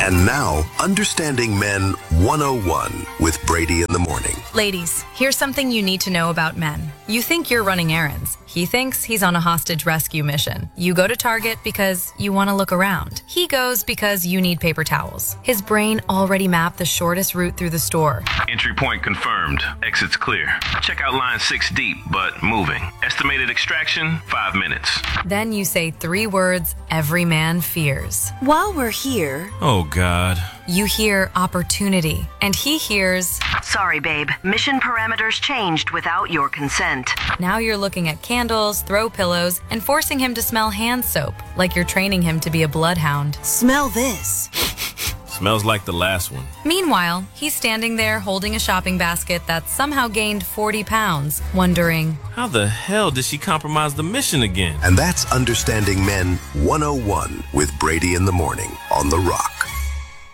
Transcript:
And now, Understanding Men 101 with Brady in the Morning. Ladies, here's something you need to know about men. You think you're running errands. He thinks he's on a hostage rescue mission. You go to Target because you want to look around. He goes because you need paper towels. His brain already mapped the shortest route through the store. Entry point confirmed. Exit's clear. Check out line 6 deep, but moving. Estimated extraction, 5 minutes. Then you say 3 words every man fears. While we're here... Oh, God. You hear opportunity, and he hears... Sorry, babe. Mission parameters changed without your consent. Now you're looking at candles, throw pillows, and forcing him to smell hand soap, like you're training him to be a bloodhound. Smell this. Smells like the last one. Meanwhile, he's standing there holding a shopping basket that's somehow gained 40 pounds, wondering... How the hell did she compromise the mission again? And that's Understanding Men 101 with Brady in the Morning on The Rock.